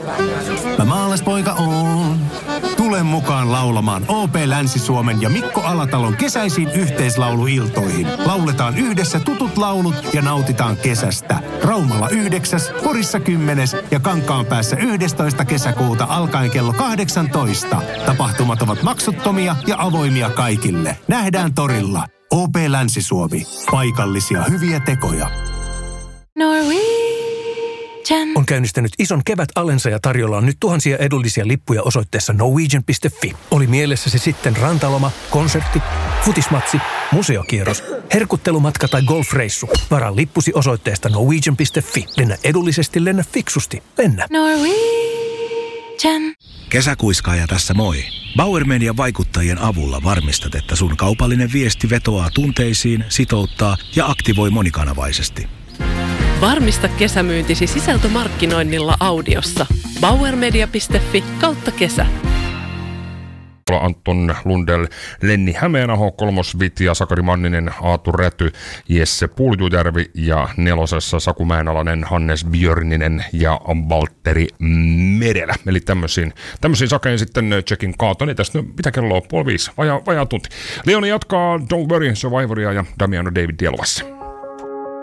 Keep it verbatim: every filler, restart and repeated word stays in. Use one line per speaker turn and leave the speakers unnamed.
Mä maallaspoika oon. Tule mukaan laulamaan O P Länsi-Suomen ja Mikko Alatalon kesäisiin yhteislauluiltoihin. Lauletaan yhdessä tutut laulut ja nautitaan kesästä. Raumalla yhdeksäs, Porissa kymmenes ja Kankaanpäässä yhdestoista kesäkuuta alkaen kello kahdeksantoista. Tapahtumat ovat maksuttomia ja avoimia kaikille. Nähdään torilla. O P Länsi-Suomi. Paikallisia hyviä tekoja.
Norwegian on käynnistänyt ison kevätalensa ja tarjolla on nyt tuhansia edullisia lippuja osoitteessa norwegian piste fi. Oli mielessäsi sitten rantaloma, konsertti, futismatsi, museokierros, herkuttelumatka tai golfreissu. Varaa lippusi osoitteesta norwegian piste fi. Lennä edullisesti, lennä fiksusti. Lennä.
Norwegian. Kesäkuiskaaja tässä moi. Bauer Median vaikuttajien avulla varmistat, että sun kaupallinen viesti vetoaa tunteisiin, sitouttaa ja aktivoi monikanavaisesti.
Varmista kesämyyntisi sisältömarkkinoinnilla audiossa. bauermedia piste fi kautta kesä.
Anton Lundell, Lenni Hämeenaho, Kolmos Vitja, Sakari Manninen, Aatu Räty, Jesse Puljujärvi ja nelosessa Saku Mäenalainen, Hannes Björninen ja Valtteri Merelä. Eli tämmöisiin, tämmöisiin sakeen sitten checkin kaatoni. Tästä mitä kello on? Puoli viisi, vajaa, vajaa tunti. Leoni jatkaa Don't Worry Survivoria ja Damiano David Dielvassa.